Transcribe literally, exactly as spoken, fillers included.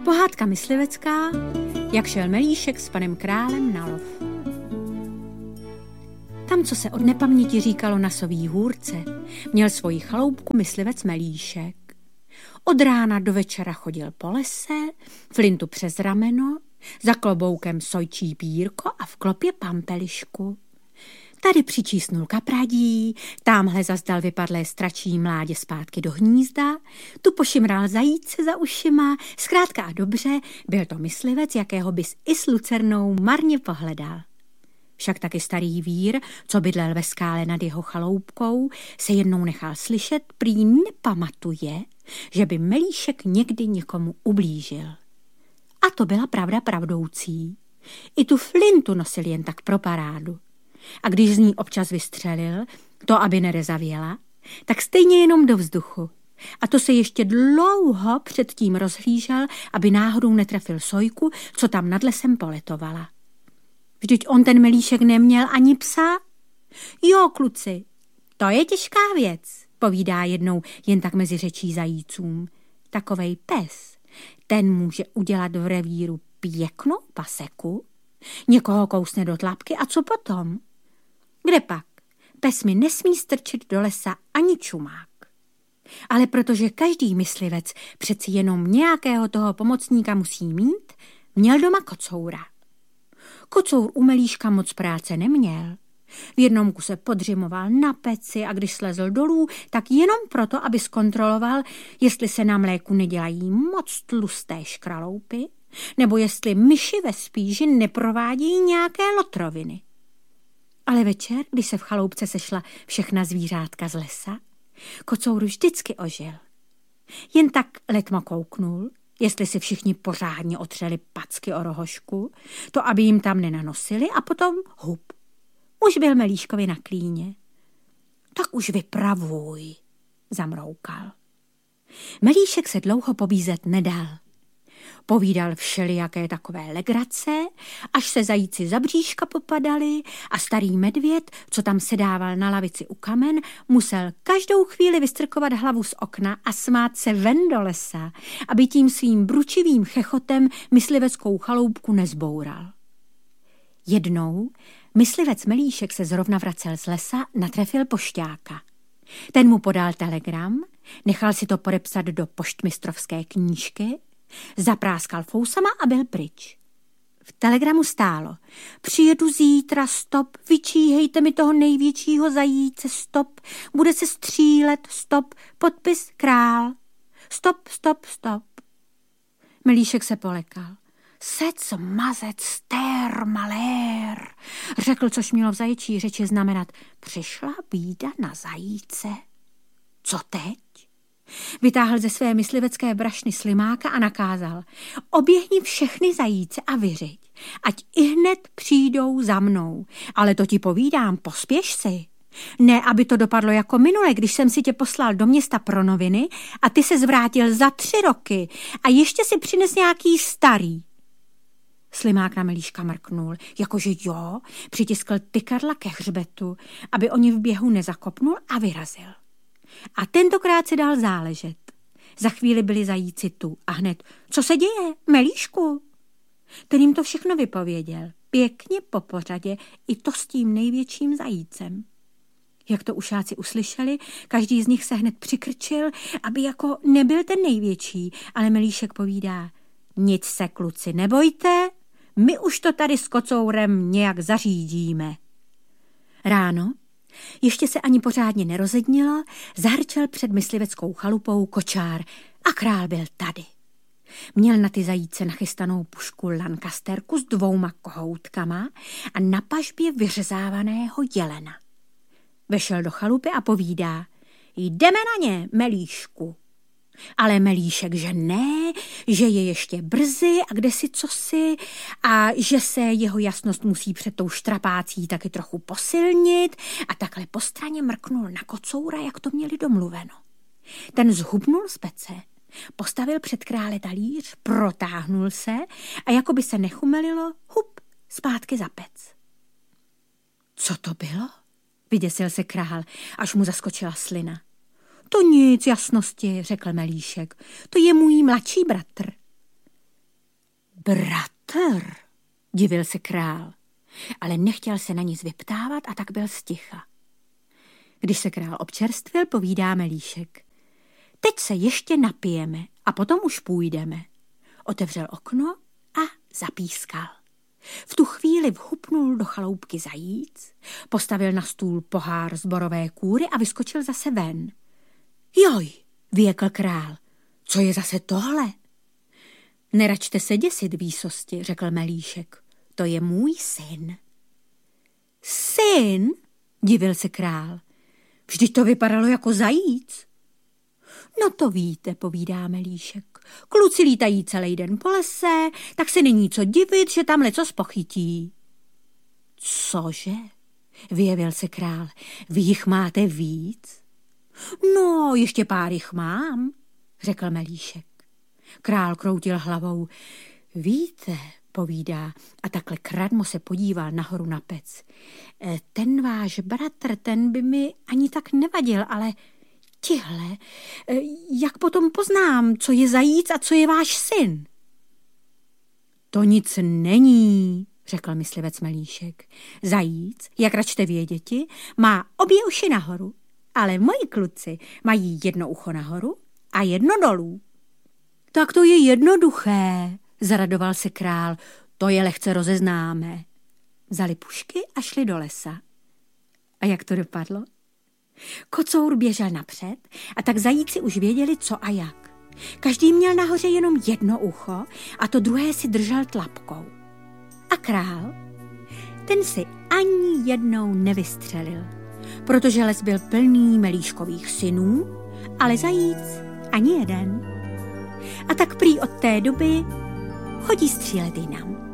Pohádka myslivecká, jak šel Melíšek s panem králem na lov. Tam, co se od nepaměti říkalo na Sový hůrce, měl svoji chaloupku myslivec Melíšek. Od rána do večera chodil po lese, flintu přes rameno, za kloboukem sojčí pírko a v klopě pampelišku. Tady přičísnul kapradí, támhle zazdal vypadlé stračí mládě zpátky do hnízda, tu pošimral zajíce za ušima, zkrátka a dobře, byl to myslivec, jakého bys i s lucernou marně pohledal. Však taky starý vír, co bydlel ve skále nad jeho chaloupkou, se jednou nechal slyšet, prý nepamatuje, že by Melíšek někdy někomu ublížil. A to byla pravda pravdoucí. I tu flintu nosil jen tak pro parádu. A když z ní občas vystřelil, to aby nerezavěla, tak stejně jenom do vzduchu. A to se ještě dlouho předtím rozhlížel, aby náhodou netrefil sojku, co tam nad lesem poletovala. Vždyť on ten Melíšek neměl ani psa. Jo, kluci, to je těžká věc, povídá jednou jen tak mezi řečí zajícům. Takovej pes, ten může udělat v revíru pěknou paseku, někoho kousne do tlapky a co potom? Kde pak? Pes mi nesmí strčit do lesa ani čumák. Ale protože každý myslivec přeci jenom nějakého toho pomocníka musí mít, měl doma kocoura. Kocour u Melíška moc práce neměl. V jednom kuse podřimoval na peci a když slezl dolů, tak jenom proto, aby zkontroloval, jestli se na mléku nedělají moc tlusté škraloupy, nebo jestli myši ve spíži neprovádějí nějaké lotroviny. Ale večer, když se v chaloupce sešla všechna zvířátka z lesa, kocour vždycky ožil. Jen tak letmo kouknul, jestli si všichni pořádně otřeli packy o rohošku, to aby jim tam nenanosili a potom hup. Už byl Melíškovi na klíně. Tak už vypravuj, zamroukal. Melíšek se dlouho pobízet nedal. Povídal všelijaké takové legrace, až se zajíci za bříška popadali a starý medvěd, co tam sedával na lavici u kamen, musel každou chvíli vystrkovat hlavu z okna a smát se ven do lesa, aby tím svým bručivým chechotem mysliveckou chaloupku nezboural. Jednou myslivec Melíšek se zrovna vracel z lesa, natrefil pošťáka. Ten mu podal telegram, nechal si to podepsat do poštmistrovské knížky, zapráskal fousama a byl pryč. V telegramu stálo: přijedu zítra, stop, vyčíhejte mi toho největšího zajíce, stop, bude se střílet, stop, podpis král, stop, stop, stop. Melíšek se polekal. Sec mazec stér malér, řekl, což mělo v zajíčí řeči znamenat: přišla bída na zajíce. Co teď? Vytáhl ze své myslivecké brašny slimáka a nakázal: oběhni všechny zajíce a vyřiď, ať ihned přijdou za mnou. Ale to ti povídám, pospěš si. Ne, aby to dopadlo jako minule, když jsem si tě poslal do města pro noviny a ty se zvrátil za tři roky a ještě si přines nějaký starý. Slimák na Melíška mrknul, jakože jo, přitiskl tykadla ke hřbetu, aby oni v běhu nezakopnul a vyrazil. A tentokrát si dal záležet. Za chvíli byli zajíci tu a hned: co se děje, Melíšku? Ten jim to všechno vypověděl, pěkně po pořadě, i to s tím největším zajícem. Jak to ušáci uslyšeli, každý z nich se hned přikrčil, aby jako nebyl ten největší, ale Melíšek povídá: nic se, kluci, nebojte, my už to tady s kocourem nějak zařídíme. Ráno, ještě se ani pořádně nerozednilo, zahrčel před mysliveckou chalupou kočár a král byl tady. Měl na ty zajíce nachystanou pušku Lancasterku s dvouma kohoutkama a na pažbě vyřezávaného jelena. Vešel do chalupy a povídá: jdeme na ně, Melíšku. Ale Melíšek, že ne, že je ještě brzy a kde si cosi a že se jeho jasnost musí před tou štrapácí taky trochu posilnit a takhle po straně mrknul na kocoura, jak to měli domluveno. Ten zhubnul z pece, postavil před krále talíř, protáhnul se a jako by se nechumelilo, hup, zpátky za pec. Co to bylo? Vyděsil se král, až mu zaskočila slina. To nic, jasnosti, řekl Melíšek, to je můj mladší bratr. Bratr, divil se král, ale nechtěl se na nic vyptávat a tak byl sticha. Když se král občerstvil, povídá Melíšek. Teď se ještě napijeme a potom už půjdeme. Otevřel okno a zapískal. V tu chvíli vhupnul do chaloupky zajíc, postavil na stůl pohár z borové kůry a vyskočil zase ven. Joj, vyjekl král, co je zase tohle? Neračte se děsit, výsosti, řekl Melíšek, to je můj syn. Syn? Divil se král, vždyť to vypadalo jako zajíc. No to víte, povídá Melíšek. Kluci lítají celý den po lese, tak se není co divit, že tam lecos pochytí. Cože? Vyjevil se král. Vy jich máte víc? No, ještě pár jich mám, řekl Melíšek. Král kroutil hlavou. Víte, povídá, a takhle kradmo se podíval nahoru na pec. Ten váš bratr, ten by mi ani tak nevadil, ale tihle, jak potom poznám, co je zajíc a co je váš syn? To nic není, řekl myslivec Melíšek. Zajíc, jak račte věděti, má obě uši nahoru, ale moji kluci mají jedno ucho nahoru a jedno dolů. Tak to je jednoduché, zaradoval se král, to je lehce rozeznáme. Vzali pušky a šli do lesa. A jak to dopadlo? Kocour běžel napřed a tak zajíci už věděli, co a jak. Každý měl nahoře jenom jedno ucho a to druhé si držel tlapkou. A král, ten si ani jednou nevystřelil, protože les byl plný Melíškových synů, ale zajíc ani jeden. A tak prý od té doby chodí střílet jinam.